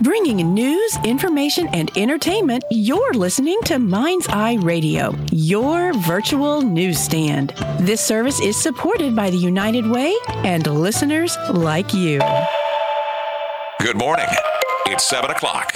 Bringing news, information, and entertainment, you're listening to Mind's Eye Radio, your virtual newsstand. This service is supported by the United Way and listeners like you. Good morning. It's 7 o'clock.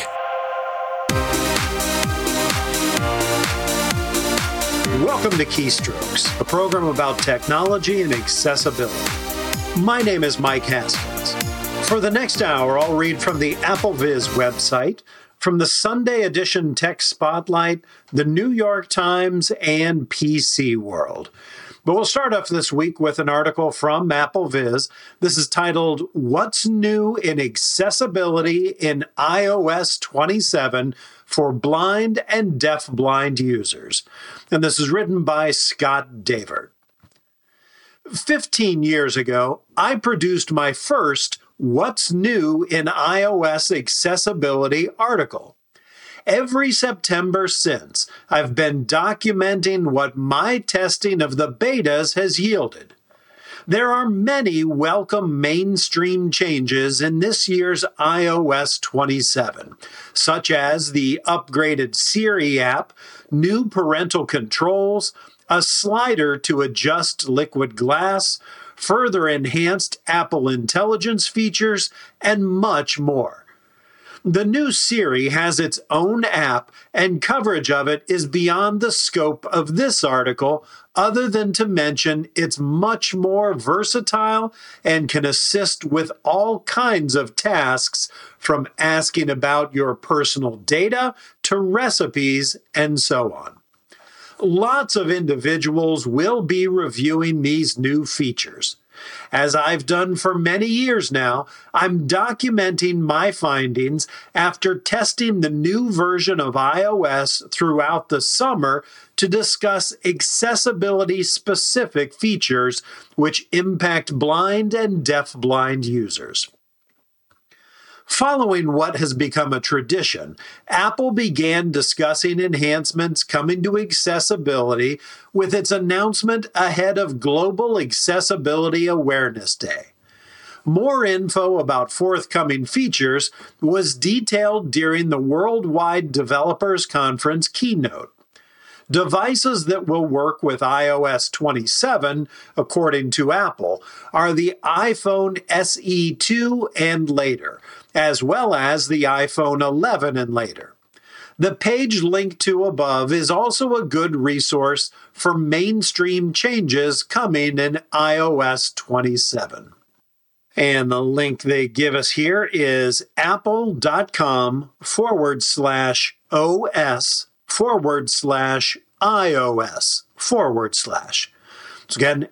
Welcome to Keystrokes, a program about technology and accessibility. My name is Mike Haskins. For the next hour, I'll read from the AppleViz website, from the Sunday edition Tech Spotlight, the New York Times, and PC World. But we'll start off this week with an article from AppleViz. This is titled, What's New in Accessibility in iOS 27 for Blind and Deafblind Users. And this is written by Scott Davert. 15 years ago, I produced my first What's New in iOS Accessibility article. Every September since, I've been documenting what my testing of the betas has yielded. There are many welcome mainstream changes in this year's iOS 27, such as the upgraded Siri app, new parental controls, a slider to adjust liquid glass, further enhanced Apple Intelligence features, and much more. The new Siri has its own app, and coverage of it is beyond the scope of this article, other than to mention it's much more versatile and can assist with all kinds of tasks, from asking about your personal data to recipes and so on. Lots of individuals will be reviewing these new features. As I've done for many years now, I'm documenting my findings after testing the new version of iOS throughout the summer to discuss accessibility-specific features which impact blind and deafblind users. Following what has become a tradition, Apple began discussing enhancements coming to accessibility with its announcement ahead of Global Accessibility Awareness Day. More info about forthcoming features was detailed during the Worldwide Developers Conference keynote. Devices that will work with iOS 27, according to Apple, are the iPhone SE 2 and later, as well as the iPhone 11 and later. The page linked to above is also a good resource for mainstream changes coming in iOS 27. And the link they give us here is apple.com/OS/iOS/. So again,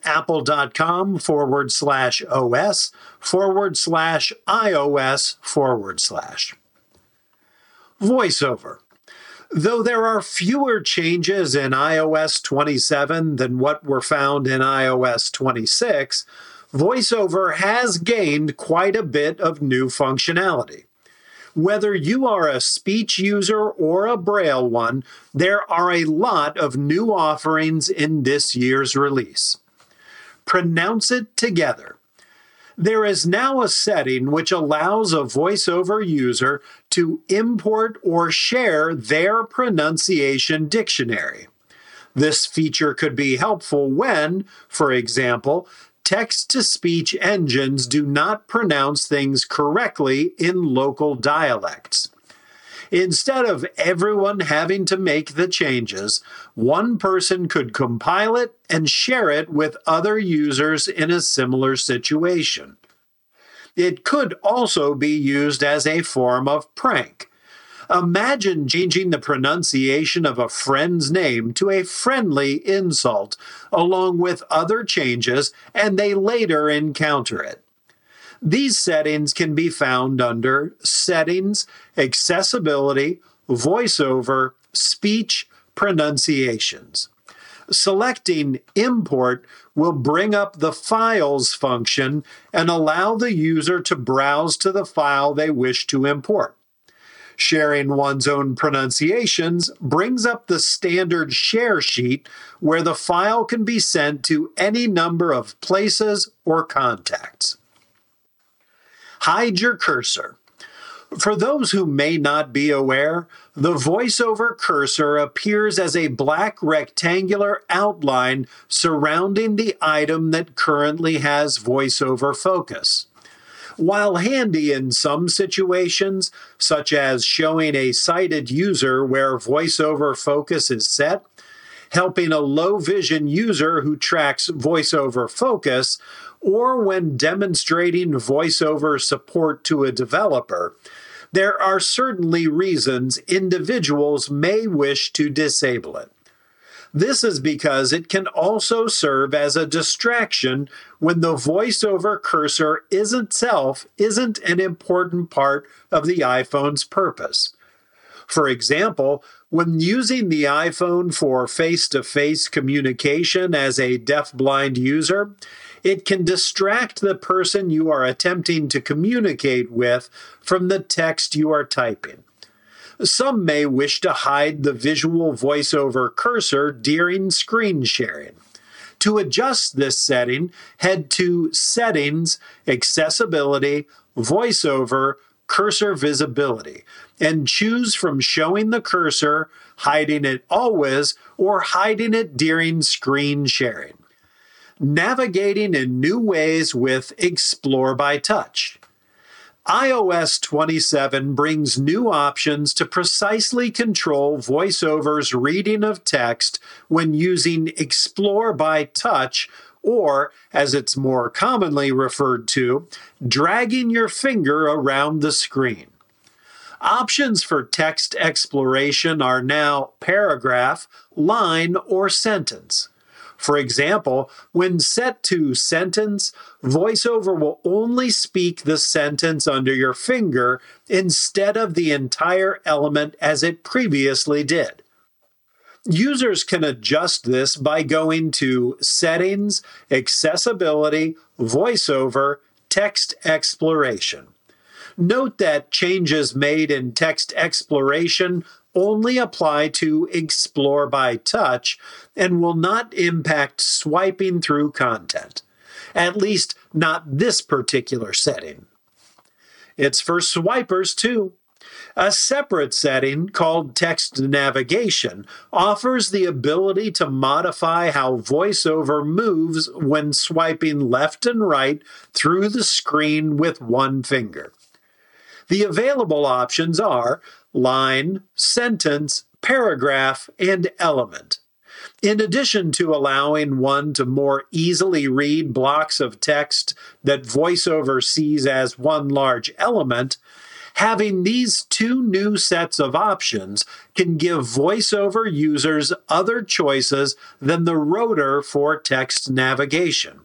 apple.com/OS/iOS/. VoiceOver. Though there are fewer changes in iOS 27 than what were found in iOS 26, VoiceOver has gained quite a bit of new functionality. Whether you are a speech user or a Braille one, there are a lot of new offerings in this year's release. Pronounce it together. There is now a setting which allows a VoiceOver user to import or share their pronunciation dictionary. This feature could be helpful when, for example, text-to-speech engines do not pronounce things correctly in local dialects. Instead of everyone having to make the changes, one person could compile it and share it with other users in a similar situation. It could also be used as a form of prank. Imagine changing the pronunciation of a friend's name to a friendly insult, along with other changes, and they later encounter it. These settings can be found under Settings, Accessibility, VoiceOver, Speech, Pronunciations. Selecting Import will bring up the Files function and allow the user to browse to the file they wish to import. Sharing one's own pronunciations brings up the standard share sheet where the file can be sent to any number of places or contacts. Hide your cursor. For those who may not be aware, the VoiceOver cursor appears as a black rectangular outline surrounding the item that currently has VoiceOver focus. While handy in some situations, such as showing a sighted user where VoiceOver focus is set, helping a low vision user who tracks VoiceOver focus, or when demonstrating VoiceOver support to a developer, there are certainly reasons individuals may wish to disable it. This is because it can also serve as a distraction when the VoiceOver cursor isn't an important part of the iPhone's purpose. For example, when using the iPhone for face-to-face communication as a deafblind user, it can distract the person you are attempting to communicate with from the text you are typing. Some may wish to hide the visual VoiceOver cursor during screen sharing. To adjust this setting, head to Settings, Accessibility, VoiceOver, Cursor Visibility, and choose from showing the cursor, hiding it always, or hiding it during screen sharing. Navigating in new ways with Explore by Touch. iOS 27 brings new options to precisely control VoiceOver's reading of text when using Explore by Touch, or, as it's more commonly referred to, dragging your finger around the screen. Options for text exploration are now paragraph, line, or sentence. For example, when set to sentence, VoiceOver will only speak the sentence under your finger instead of the entire element as it previously did. Users can adjust this by going to Settings, Accessibility, VoiceOver, Text Exploration. Note that changes made in text exploration only apply to Explore by Touch and will not impact swiping through content. At least not this particular setting. It's for swipers too. A separate setting called Text Navigation offers the ability to modify how VoiceOver moves when swiping left and right through the screen with one finger. The available options are line, sentence, paragraph, and element. In addition to allowing one to more easily read blocks of text that VoiceOver sees as one large element, having these two new sets of options can give VoiceOver users other choices than the rotor for text navigation.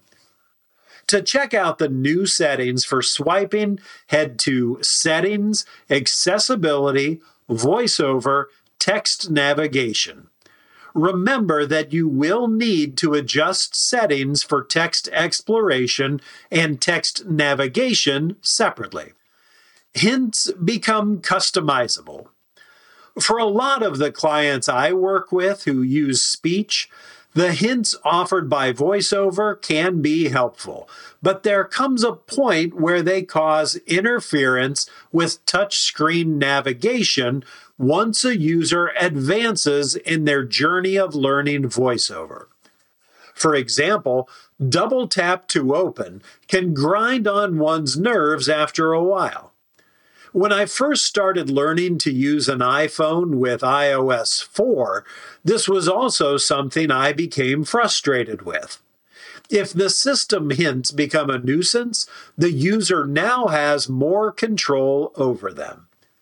To check out the new settings for swiping, head to Settings, Accessibility, VoiceOver, Text Navigation. Remember that you will need to adjust settings for text exploration and text navigation separately. Hints become customizable. For a lot of the clients I work with who use speech, the hints offered by VoiceOver can be helpful, but there comes a point where they cause interference with touchscreen navigation once a user advances in their journey of learning VoiceOver. For example, double tap to open can grind on one's nerves after a while. When I first started learning to use an iPhone with iOS 4, this was also something I became frustrated with. If the system hints become a nuisance, the user now has more control over them.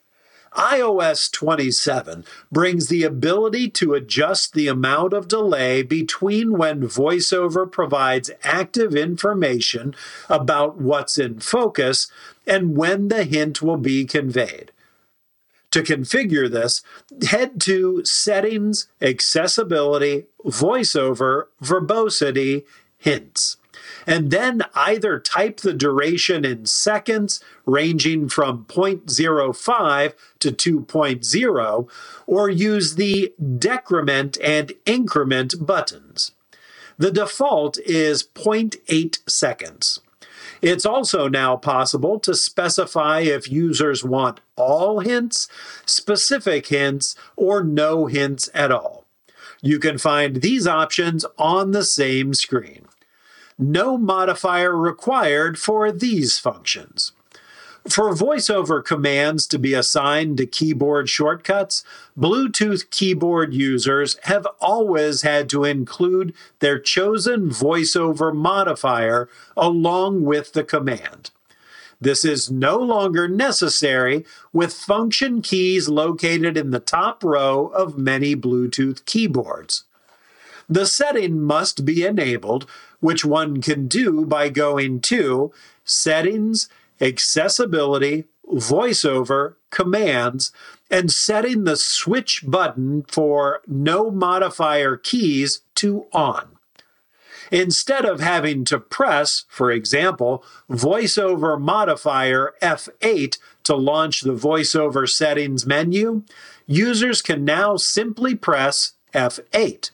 iOS 27 brings the ability to adjust the amount of delay between when VoiceOver provides active information about what's in focus and when the hint will be conveyed. To configure this, head to Settings, Accessibility, VoiceOver, Verbosity, Hints, and then either type the duration in seconds, ranging from 0.05 to 2.0, or use the decrement and increment buttons. The default is 0.8 seconds. It's also now possible to specify if users want all hints, specific hints, or no hints at all. You can find these options on the same screen. No modifier required for these functions. For voiceover commands to be assigned to keyboard shortcuts, Bluetooth keyboard users have always had to include their chosen voiceover modifier along with the command. This is no longer necessary with function keys located in the top row of many Bluetooth keyboards. The setting must be enabled, which one can do by going to Settings, Accessibility, VoiceOver, Commands, and setting the switch button for No Modifier Keys to On. Instead of having to press, for example, VoiceOver Modifier F8 to launch the VoiceOver Settings menu, users can now simply press F8.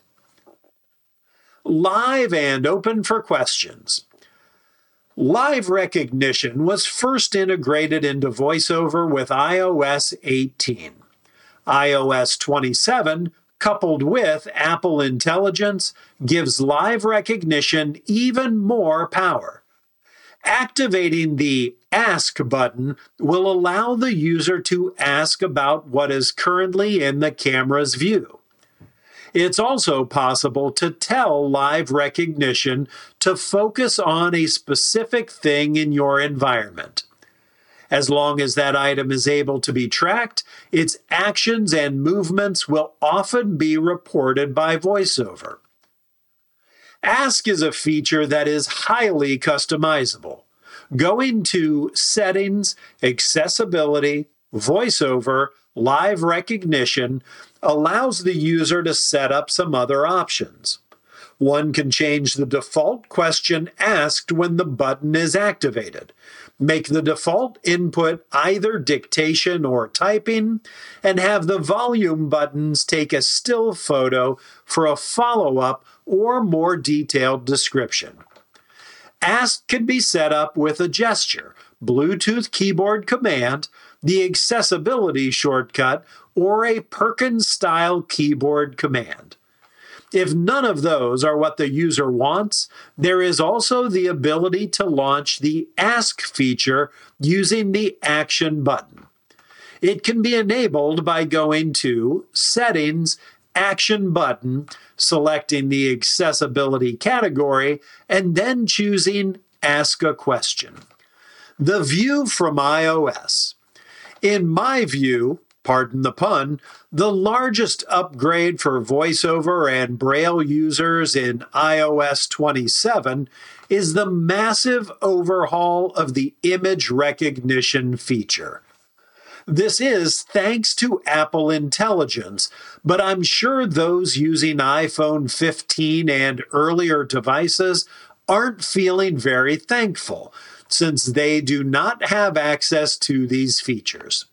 Live and open for questions. Live recognition was first integrated into VoiceOver with iOS 18. iOS 27, coupled with Apple Intelligence, gives live recognition even more power. Activating the Ask button will allow the user to ask about what is currently in the camera's view. It's also possible to tell live recognition to focus on a specific thing in your environment. As long as that item is able to be tracked, its actions and movements will often be reported by VoiceOver. Ask is a feature that is highly customizable. Going to Settings, Accessibility, VoiceOver, Live Recognition allows the user to set up some other options. One can change the default question asked when the button is activated, make the default input either dictation or typing, and have the volume buttons take a still photo for a follow-up or more detailed description. Ask can be set up with a gesture, Bluetooth keyboard command, the accessibility shortcut, or a Perkins-style keyboard command. If none of those are what the user wants, there is also the ability to launch the Ask feature using the Action button. It can be enabled by going to Settings, Action button, selecting the accessibility category, and then choosing Ask a Question. The view from iOS. In my view, pardon the pun, the largest upgrade for VoiceOver and Braille users in iOS 27 is the massive overhaul of the image recognition feature. This is thanks to Apple Intelligence, but I'm sure those using iPhone 15 and earlier devices aren't feeling very thankful, since they do not have access to these features.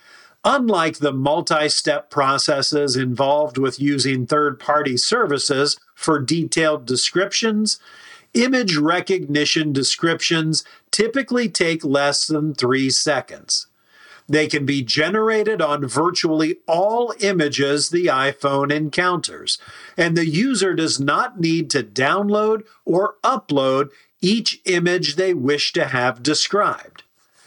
Unlike the multi-step processes involved with using third-party services for detailed descriptions, image recognition descriptions typically take less than 3 seconds. They can be generated on virtually all images the iPhone encounters, and the user does not need to download or upload each image they wish to have described.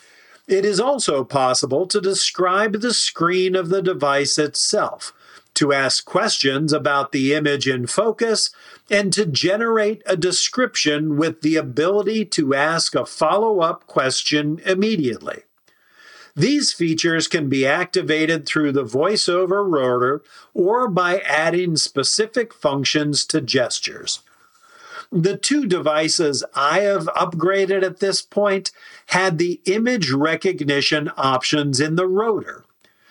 It is also possible to describe the screen of the device itself, to ask questions about the image in focus, and to generate a description with the ability to ask a follow-up question immediately. These features can be activated through the VoiceOver rotor or by adding specific functions to gestures. The 2 devices I have upgraded at this point had the image recognition options in the rotor.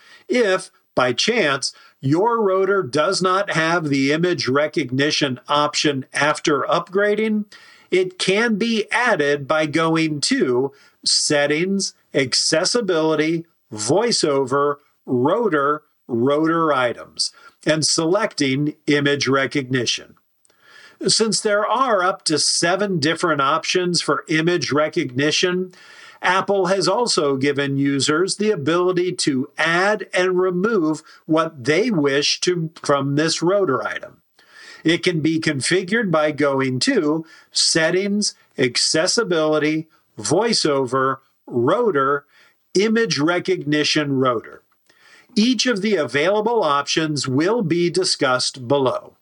If, by chance, your rotor does not have the image recognition option after upgrading, it can be added by going to Settings, Accessibility, VoiceOver, Rotor Items, and selecting Image Recognition. Since there are up to 7 different options for image recognition, Apple has also given users the ability to add and remove what they wish to from this rotor item. It can be configured by going to Settings, Accessibility, VoiceOver, Rotor, Image Recognition Rotor. Each of the available options will be discussed below.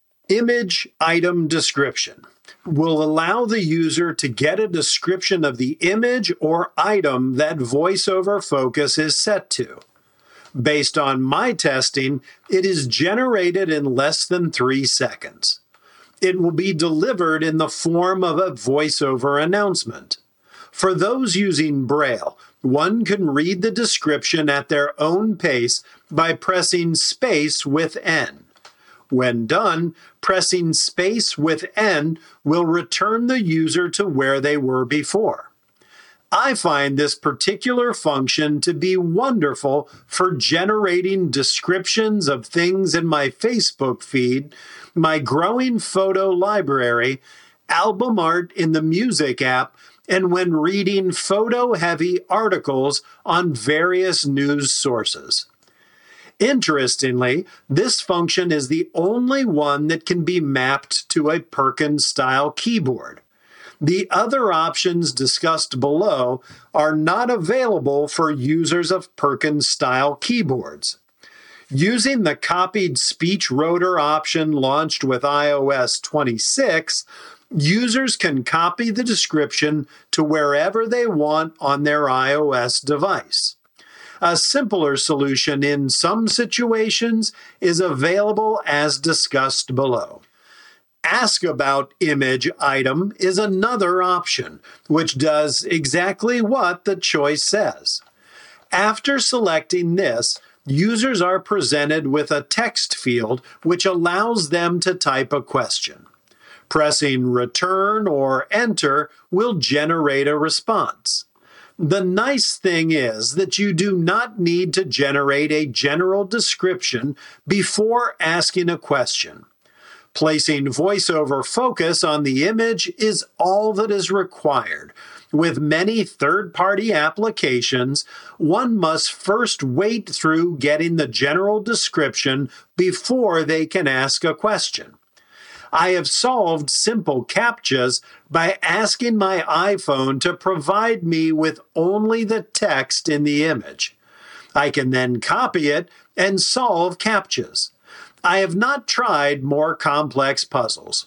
Image Item Description will allow the user to get a description of the image or item that VoiceOver Focus is set to. Based on my testing, it is generated in less than 3 seconds. It will be delivered in the form of a VoiceOver announcement. For those using Braille, one can read the description at their own pace by pressing space with N. When done, pressing space with N will return the user to where they were before. I find this particular function to be wonderful for generating descriptions of things in my Facebook feed, my growing photo library, album art in the music app, and when reading photo-heavy articles on various news sources. Interestingly, this function is the only one that can be mapped to a Perkins-style keyboard. The other options discussed below are not available for users of Perkins-style keyboards. Using the copied speech rotor option launched with iOS 26, users can copy the description to wherever they want on their iOS device. A simpler solution in some situations is available as discussed below. Ask About Image Item is another option, which does exactly what the choice says. After selecting this, users are presented with a text field which allows them to type a question. Pressing Return or Enter will generate a response. The nice thing is that you do not need to generate a general description before asking a question. Placing VoiceOver Focus on the image is all that is required. With many third-party applications, one must first wait through getting the general description before they can ask a question. I have solved simple CAPTCHAs by asking my iPhone to provide me with only the text in the image. I can then copy it and solve CAPTCHAs. I have not tried more complex puzzles.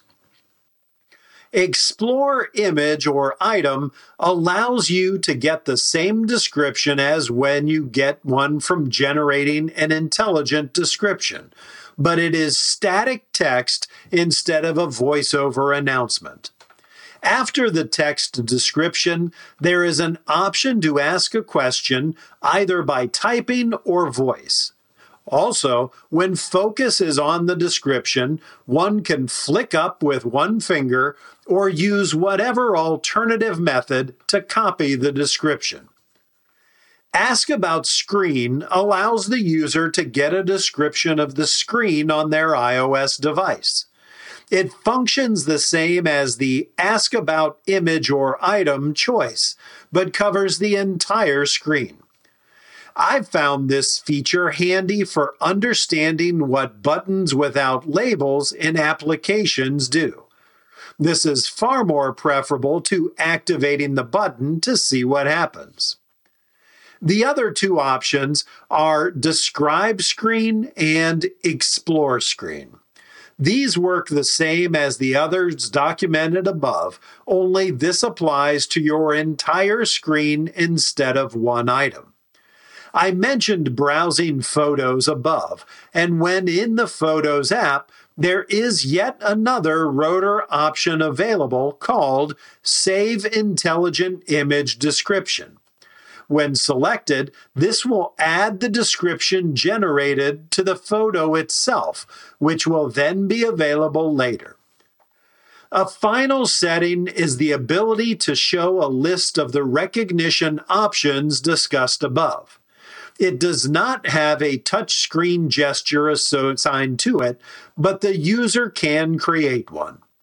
Explore Image or Item allows you to get the same description as when you get one from generating an intelligent description, but it is static text instead of a VoiceOver announcement. After the text description, there is an option to ask a question either by typing or voice. Also, when focus is on the description, one can flick up with one finger or use whatever alternative method to copy the description. Ask About Screen allows the user to get a description of the screen on their iOS device. It functions the same as the Ask About Image or Item choice, but covers the entire screen. I've found this feature handy for understanding what buttons without labels in applications do. This is far more preferable to activating the button to see what happens. The other two options are Describe Screen and Explore Screen. These work the same as the others documented above, only this applies to your entire screen instead of one item. I mentioned browsing photos above, and when in the Photos app, there is yet another rotor option available called Save Intelligent Image Description. When selected, this will add the description generated to the photo itself, which will then be available later. A final setting is the ability to show a list of the recognition options discussed above. It does not have a touchscreen gesture assigned to it, but the user can create one.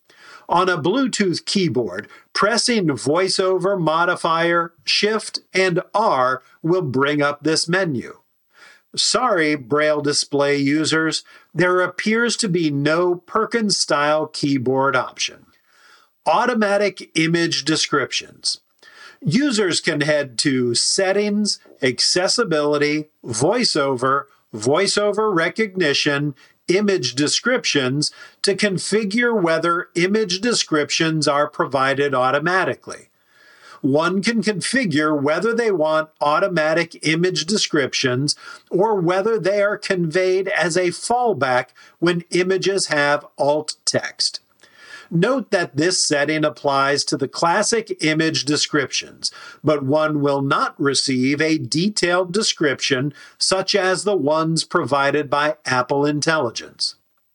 On a Bluetooth keyboard, pressing VoiceOver modifier, Shift, and R will bring up this menu. Sorry, Braille display users, there appears to be no Perkins-style keyboard option. Automatic image descriptions. Users can head to Settings, Accessibility, VoiceOver, VoiceOver Recognition, Image Descriptions to configure whether image descriptions are provided automatically. One can configure whether they want automatic image descriptions or whether they are conveyed as a fallback when images have alt text. Note that this setting applies to the classic image descriptions, but one will not receive a detailed description such as the ones provided by Apple Intelligence.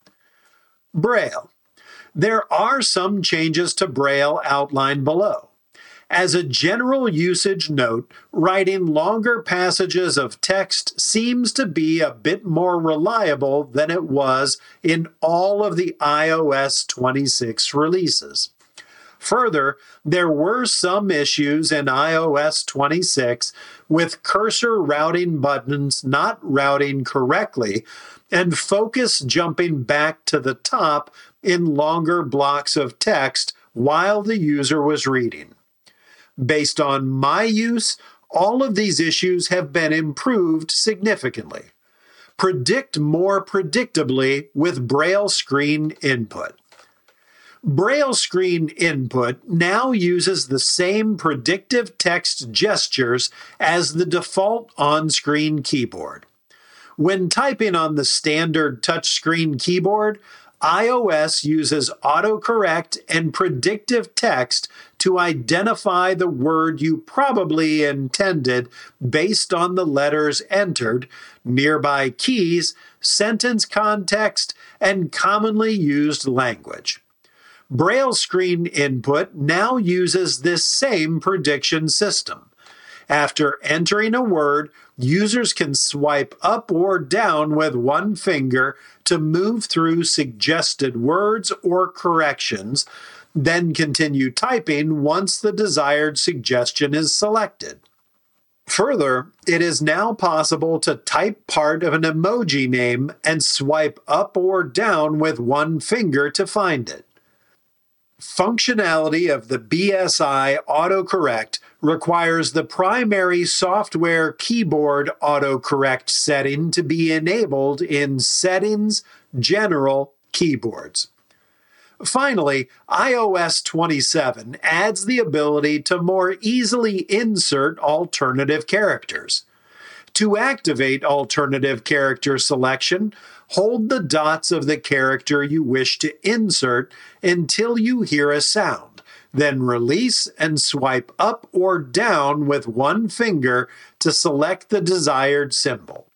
Braille. There are some changes to Braille outlined below. As a general usage note, writing longer passages of text seems to be a bit more reliable than it was in all of the iOS 26 releases. Further, there were some issues in iOS 26 with cursor routing buttons not routing correctly and focus jumping back to the top in longer blocks of text while the user was reading. Based on my use, all of these issues have been improved significantly. Predict more predictably with Braille screen input. Braille screen input now uses the same predictive text gestures as the default on-screen keyboard. When typing on the standard touchscreen keyboard, iOS uses autocorrect and predictive text to identify the word you probably intended based on the letters entered, nearby keys, sentence context, and commonly used language. Braille screen input now uses this same prediction system. After entering a word, users can swipe up or down with one finger to move through suggested words or corrections, then continue typing once the desired suggestion is selected. Further, it is now possible to type part of an emoji name and swipe up or down with one finger to find it. Functionality of the BSI autocorrect requires the primary software keyboard autocorrect setting to be enabled in Settings, General, Keyboards. Finally, iOS 27 adds the ability to more easily insert alternative characters. To activate alternative character selection, hold the dots of the character you wish to insert until you hear a sound, then release and swipe up or down with one finger to select the desired symbol.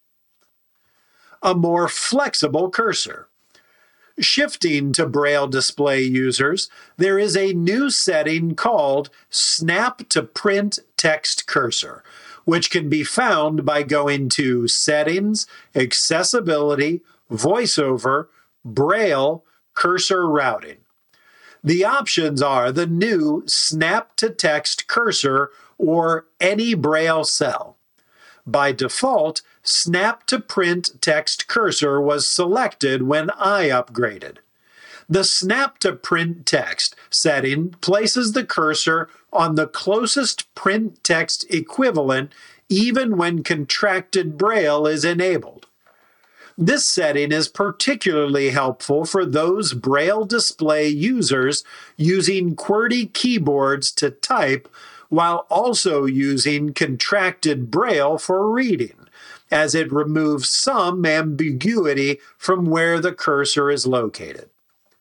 A more flexible cursor. Shifting to Braille display users, there is a new setting called Snap to Print Text Cursor, which can be found by going to Settings, Accessibility, VoiceOver, Braille, Cursor Routing. The options are the new Snap to Text Cursor or any Braille cell. By default, Snap to Print Text Cursor was selected when I upgraded. The Snap to Print Text setting places the cursor on the closest print text equivalent even when contracted Braille is enabled. This setting is particularly helpful for those Braille display users using QWERTY keyboards to type while also using contracted Braille for reading, as it removes some ambiguity from where the cursor is located.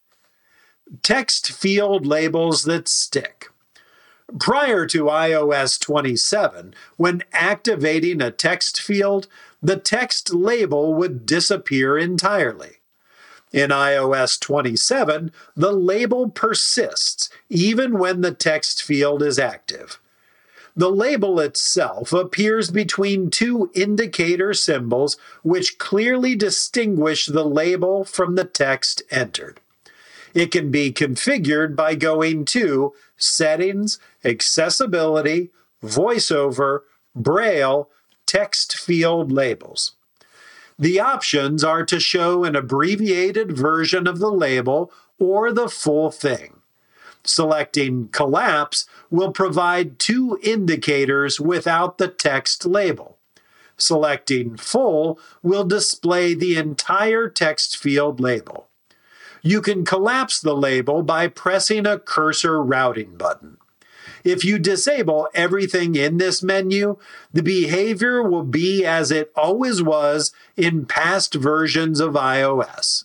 Text field labels that stick. Prior to iOS 27, when activating a text field, the text label would disappear entirely. In iOS 27, the label persists even when the text field is active. The label itself appears between two indicator symbols which clearly distinguish the label from the text entered. It can be configured by going to Settings, Accessibility, VoiceOver, Braille, Text Field Labels. The options are to show an abbreviated version of the label or the full thing. Selecting Collapse will provide two indicators without the text label. Selecting Full will display the entire text field label. You can collapse the label by pressing a cursor routing button. If you disable everything in this menu, the behavior will be as it always was in past versions of iOS.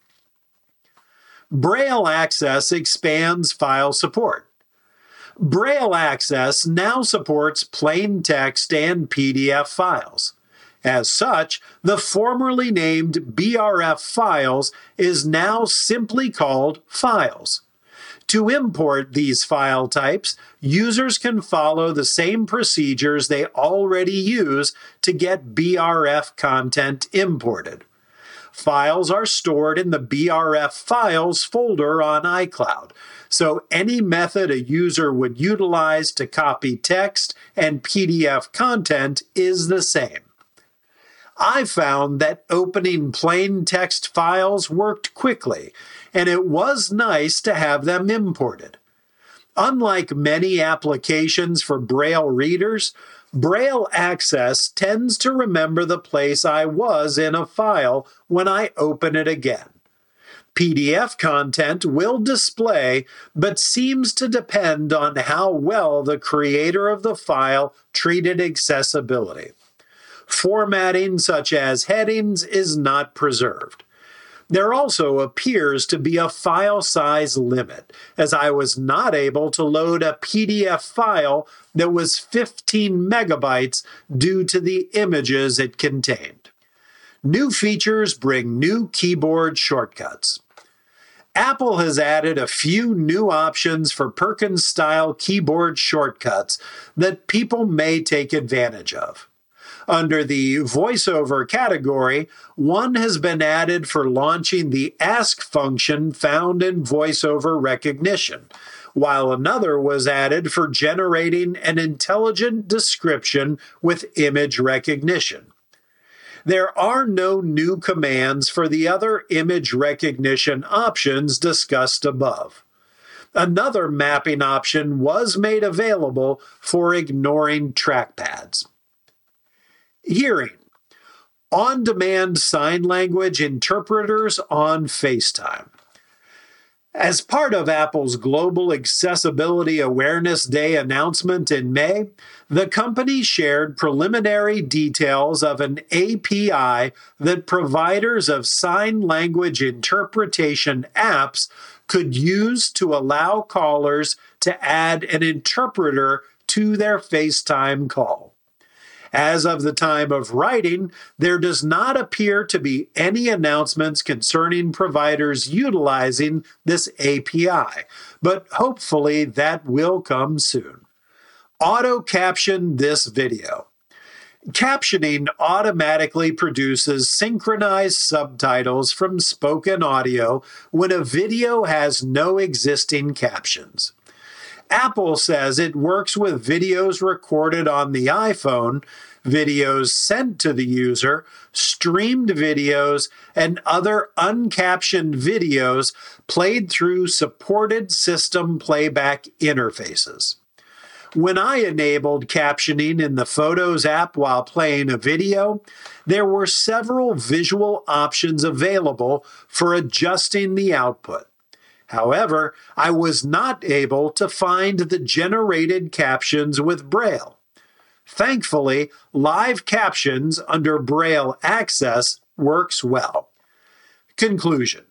Braille Access expands file support. Braille Access now supports plain text and PDF files. As such, the formerly named BRF files is now simply called Files. To import these file types, users can follow the same procedures they already use to get BRF content imported. Files are stored in the BRF Files folder on iCloud, so any method a user would utilize to copy text and PDF content is the same. I found that opening plain text files worked quickly, and it was nice to have them imported. Unlike many applications for Braille readers, Braille Access tends to remember the place I was in a file when I open it again. PDF content will display, but seems to depend on how well the creator of the file treated accessibility. Formatting such as headings is not preserved. There also appears to be a file size limit, as I was not able to load a PDF file that was 15 megabytes due to the images it contained. New features bring new keyboard shortcuts. Apple has added a few new options for Perkins-style keyboard shortcuts that people may take advantage of. Under the VoiceOver category, one has been added for launching the Ask function found in VoiceOver recognition, while another was added for generating an intelligent description with image recognition. There are no new commands for the other image recognition options discussed above. Another mapping option was made available for ignoring trackpads. Hearing. On-demand sign language interpreters on FaceTime. As part of Apple's Global Accessibility Awareness Day announcement in May, the company shared preliminary details of an API that providers of sign language interpretation apps could use to allow callers to add an interpreter to their FaceTime call. As of the time of writing, there does not appear to be any announcements concerning providers utilizing this API, but hopefully that will come soon. Auto caption this video. Captioning automatically produces synchronized subtitles from spoken audio when a video has no existing captions. Apple says it works with videos recorded on the iPhone, videos sent to the user, streamed videos, and other uncaptioned videos played through supported system playback interfaces. When I enabled captioning in the Photos app while playing a video, there were several visual options available for adjusting the output. However, I was not able to find the generated captions with Braille. Thankfully, live captions under Braille Access works well. Conclusion.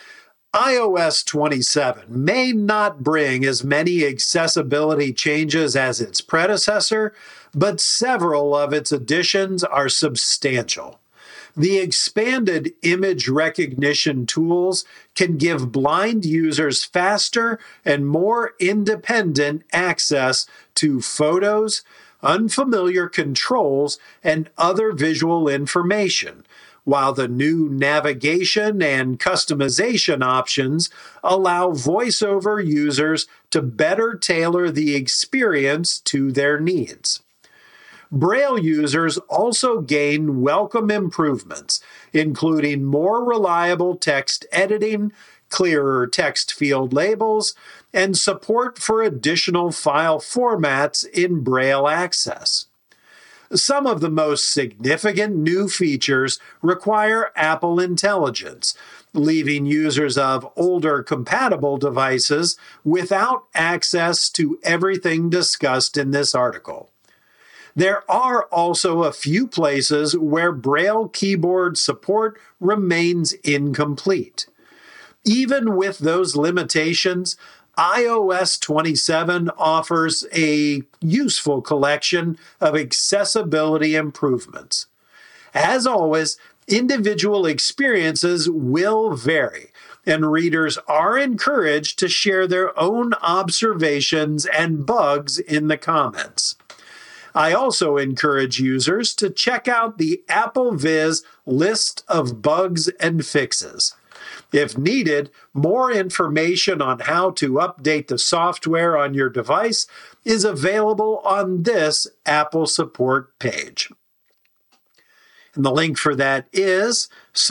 iOS 27 may not bring as many accessibility changes as its predecessor, but several of its additions are substantial. The expanded image recognition tools can give blind users faster and more independent access to photos, unfamiliar controls, and other visual information, while the new navigation and customization options allow VoiceOver users to better tailor the experience to their needs. Braille users also gain welcome improvements, including more reliable text editing, clearer text field labels, and support for additional file formats in Braille Access. Some of the most significant new features require Apple Intelligence, leaving users of older compatible devices without access to everything discussed in this article. There are also a few places where Braille keyboard support remains incomplete. Even with those limitations, iOS 27 offers a useful collection of accessibility improvements. As always, individual experiences will vary, and readers are encouraged to share their own observations and bugs in the comments. I also encourage users to check out the Apple Viz list of bugs and fixes. If needed, more information on how to update the software on your device is available on this Apple support page. And the link for that is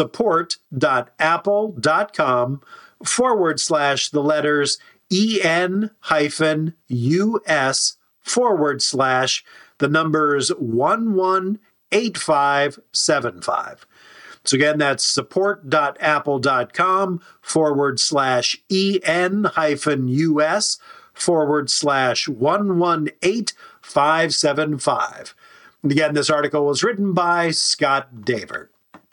support.apple.com/the letters EN-US/the numbers 118575. So again, that's support.apple.com/EN-US/118575. And again, this article was written by Scott Davert.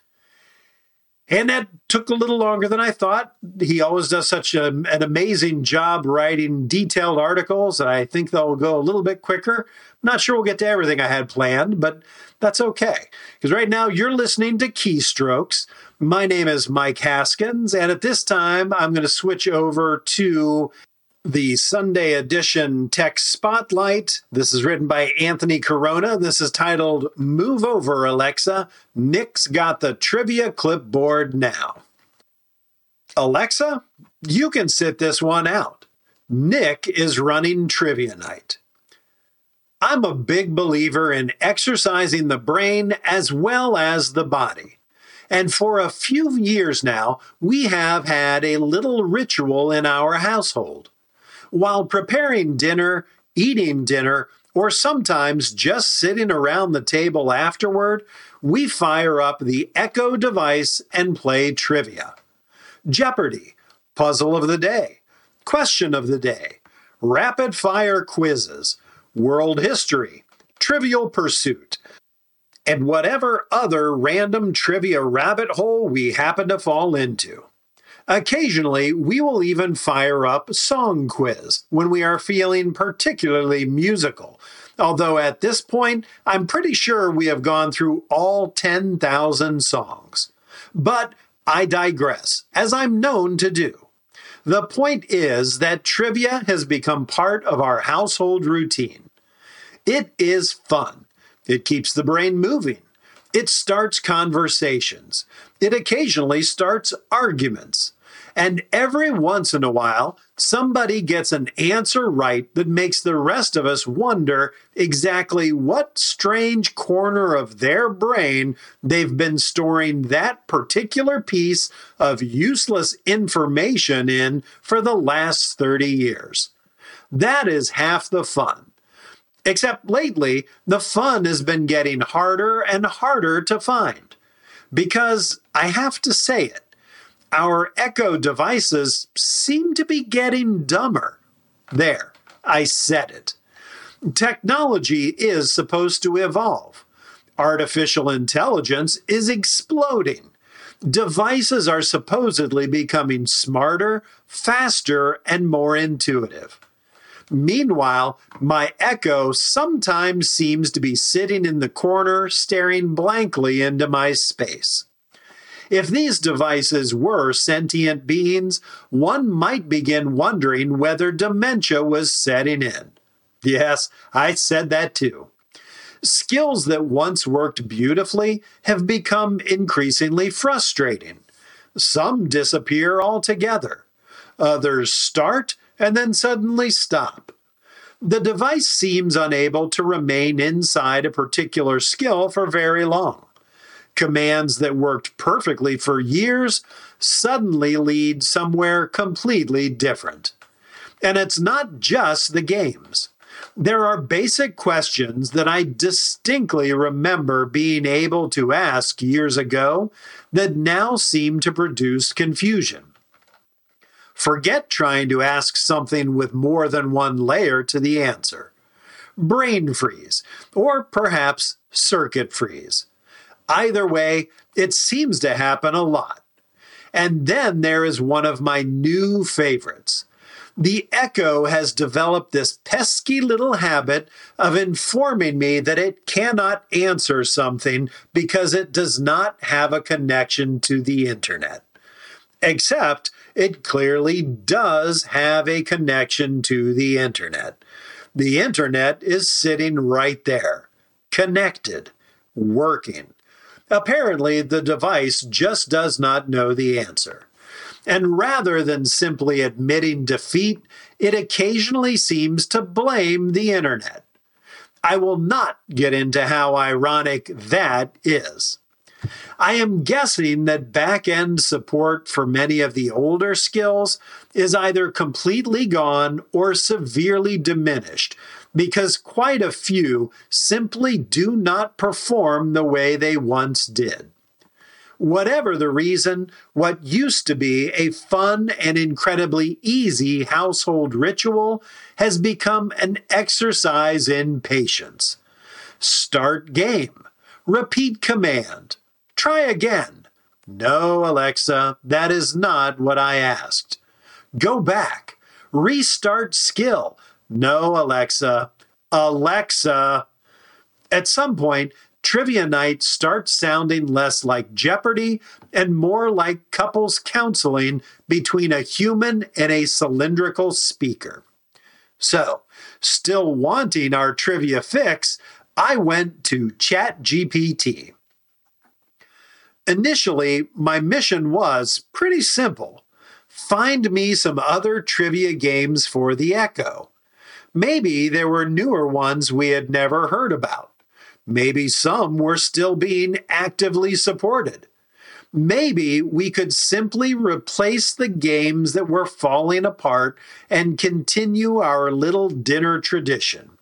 And that took a little longer than I thought. He always does such an amazing job writing detailed articles, and I think they'll go a little bit quicker. I'm not sure we'll get to everything I had planned, but that's okay. Because right now you're listening to Keystrokes. My name is Mike Haskins, and at this time I'm going to switch over to the Sunday edition Tech Spotlight. This is written by Anthony Corona. This is titled, Move Over, Alexa. Nick's got the trivia clipboard now. Alexa, you can sit this one out. Nick is running trivia night. I'm a big believer in exercising the brain as well as the body. And for a few years now, we have had a little ritual in our household. While preparing dinner, eating dinner, or sometimes just sitting around the table afterward, we fire up the Echo device and play trivia. Jeopardy, Puzzle of the Day, Question of the Day, Rapid Fire Quizzes, World History, Trivial Pursuit, and whatever other random trivia rabbit hole we happen to fall into. Occasionally, we will even fire up Song Quiz when we are feeling particularly musical, although at this point, I'm pretty sure we have gone through all 10,000 songs. But I digress, as I'm known to do. The point is that trivia has become part of our household routine. It is fun. It keeps the brain moving. It starts conversations. It occasionally starts arguments. And every once in a while, somebody gets an answer right that makes the rest of us wonder exactly what strange corner of their brain they've been storing that particular piece of useless information in for the last 30 years. That is half the fun. Except lately, the fun has been getting harder and harder to find. Because, I have to say it, our Echo devices seem to be getting dumber. There, I said it. Technology is supposed to evolve. Artificial intelligence is exploding. Devices are supposedly becoming smarter, faster, and more intuitive. Meanwhile, my Echo sometimes seems to be sitting in the corner staring blankly into my space. If these devices were sentient beings, one might begin wondering whether dementia was setting in. Yes, I said that too. Skills that once worked beautifully have become increasingly frustrating. Some disappear altogether. Others start and then suddenly stop. The device seems unable to remain inside a particular skill for very long. Commands that worked perfectly for years suddenly lead somewhere completely different. And it's not just the games. There are basic questions that I distinctly remember being able to ask years ago that now seem to produce confusion. Forget trying to ask something with more than one layer to the answer. Brain freeze, or perhaps circuit freeze. Either way, it seems to happen a lot. And then there is one of my new favorites. The Echo has developed this pesky little habit of informing me that it cannot answer something because it does not have a connection to the internet. Except it clearly does have a connection to the internet. The internet is sitting right there, connected, working. Apparently, the device just does not know the answer. And rather than simply admitting defeat, it occasionally seems to blame the internet. I will not get into how ironic that is. I am guessing that back-end support for many of the older skills is either completely gone or severely diminished, because quite a few simply do not perform the way they once did. Whatever the reason, what used to be a fun and incredibly easy household ritual has become an exercise in patience. Start game. Repeat command. Try again. No, Alexa, that is not what I asked. Go back. Restart skill. No, Alexa. Alexa. At some point, Trivia Night starts sounding less like Jeopardy and more like couples counseling between a human and a cylindrical speaker. So, still wanting our trivia fix, I went to ChatGPT. Initially, my mission was pretty simple. Find me some other trivia games for the Echo. Maybe there were newer ones we had never heard about. Maybe some were still being actively supported. Maybe we could simply replace the games that were falling apart and continue our little dinner tradition.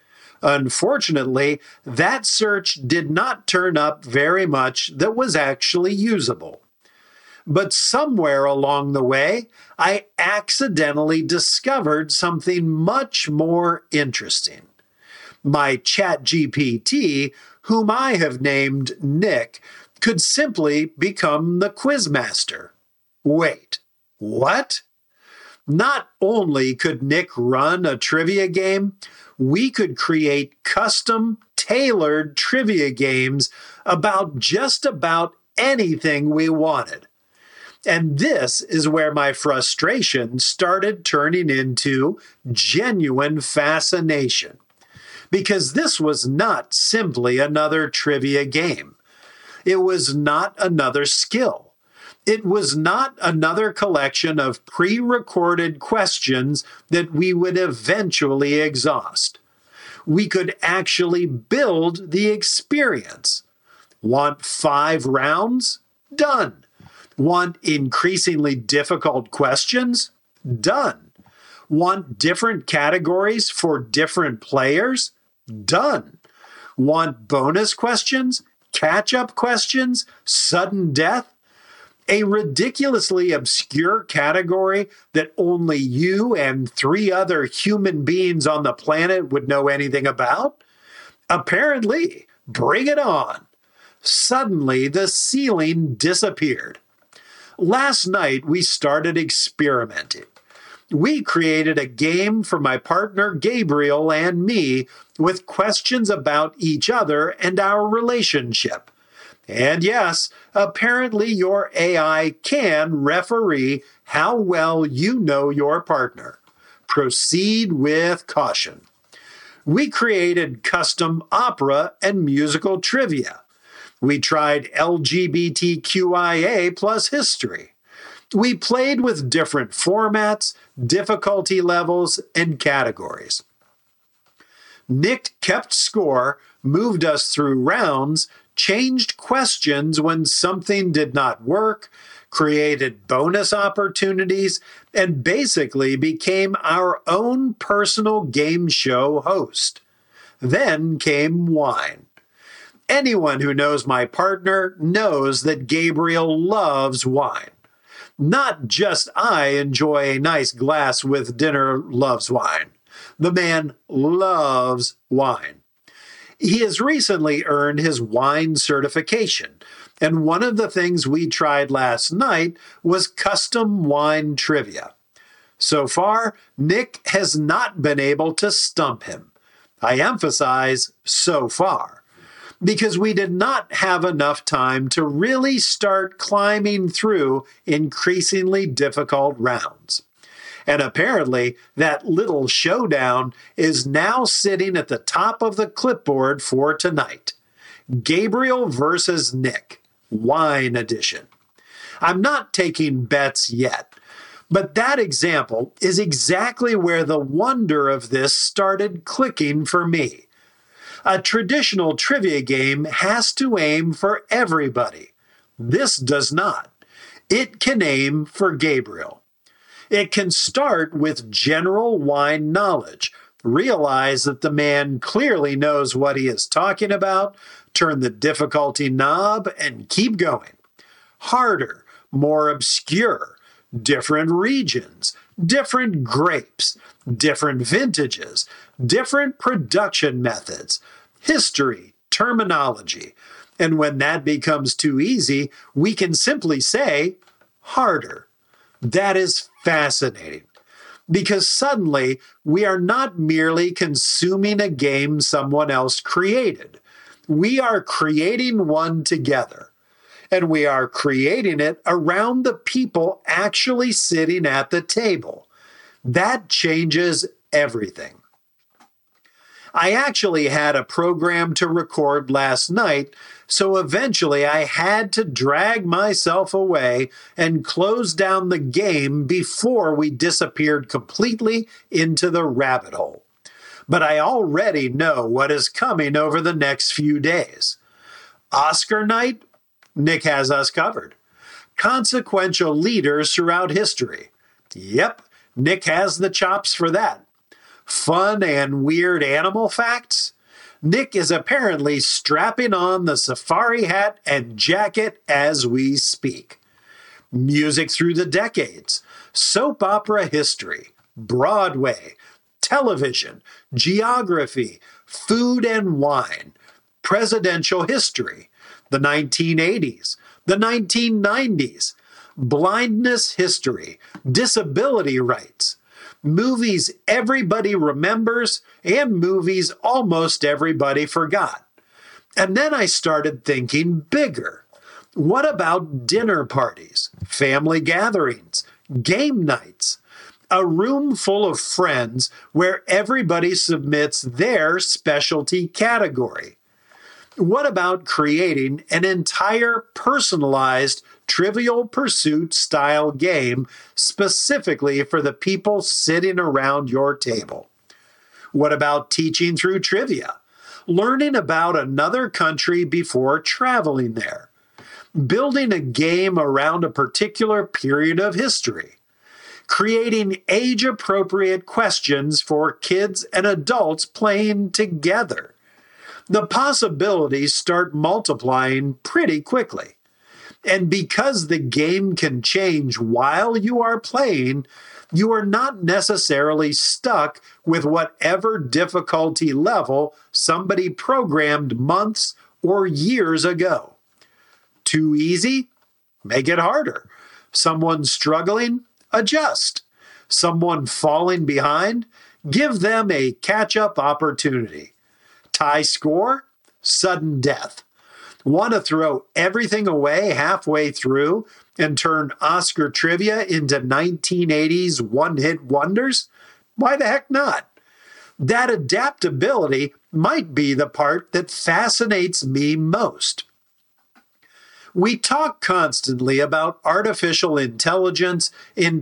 Unfortunately, that search did not turn up very much that was actually usable. But somewhere along the way, I accidentally discovered something much more interesting. My ChatGPT, whom I have named Nick, could simply become the quizmaster. Wait, what? Not only could Nick run a trivia game, we could create custom, tailored trivia games about just about anything we wanted. And this is where my frustration started turning into genuine fascination. Because this was not simply another trivia game. It was not another skill. It was not another collection of pre-recorded questions that we would eventually exhaust. We could actually build the experience. Want 5 rounds? Done. Want increasingly difficult questions? Done. Want different categories for different players? Done. Want bonus questions? Catch-up questions? Sudden death? A ridiculously obscure category that only you and 3 other human beings on the planet would know anything about? Apparently, bring it on. Suddenly, the ceiling disappeared. Last night, we started experimenting. We created a game for my partner Gabriel and me with questions about each other and our relationship. And yes, apparently your AI can referee how well you know your partner. Proceed with caution. We created custom opera and musical trivia. We tried LGBTQIA plus history. We played with different formats, difficulty levels, and categories. Nick kept score, moved us through rounds, changed questions when something did not work, created bonus opportunities, and basically became our own personal game show host. Then came wine. Anyone who knows my partner knows that Gabriel loves wine. Not just I enjoy a nice glass with dinner loves wine. The man loves wine. He has recently earned his wine certification, and one of the things we tried last night was custom wine trivia. So far, Nick has not been able to stump him. I emphasize so far, because we did not have enough time to really start climbing through increasingly difficult rounds. And apparently, that little showdown is now sitting at the top of the clipboard for tonight. Gabriel versus Nick, Wine Edition. I'm not taking bets yet, but that example is exactly where the wonder of this started clicking for me. A traditional trivia game has to aim for everybody. This does not. It can aim for Gabriel. It can start with general wine knowledge. Realize that the man clearly knows what he is talking about, turn the difficulty knob, and keep going. Harder, more obscure, different regions, different grapes, different vintages, different production methods, history, terminology. And when that becomes too easy, we can simply say, harder. That is fascinating, because suddenly we are not merely consuming a game someone else created. We are creating one together, and we are creating it around the people actually sitting at the table. That changes everything. I actually had a program to record last night, so eventually I had to drag myself away and close down the game before we disappeared completely into the rabbit hole. But I already know what is coming over the next few days. Oscar night? Nick has us covered. Consequential leaders throughout history. Yep, Nick has the chops for that. Fun and weird animal facts? Nick is apparently strapping on the safari hat and jacket as we speak. Music through the decades, soap opera history, Broadway, television, geography, food and wine, presidential history, the 1980s, the 1990s, blindness history, disability rights, movies everybody remembers, and movies almost everybody forgot. And then I started thinking bigger. What about dinner parties, family gatherings, game nights? A room full of friends where everybody submits their specialty category. What about creating an entire personalized Trivial Pursuit style game specifically for the people sitting around your table? What about teaching through trivia? Learning about another country before traveling there? Building a game around a particular period of history? Creating age-appropriate questions for kids and adults playing together? The possibilities start multiplying pretty quickly. And because the game can change while you are playing, you are not necessarily stuck with whatever difficulty level somebody programmed months or years ago. Too easy? Make it harder. Someone struggling? Adjust. Someone falling behind? Give them a catch-up opportunity. Tie score? Sudden death. Want to throw everything away halfway through and turn Oscar trivia into 1980s one-hit wonders? Why the heck not? That adaptability might be the part that fascinates me most. We talk constantly about artificial intelligence in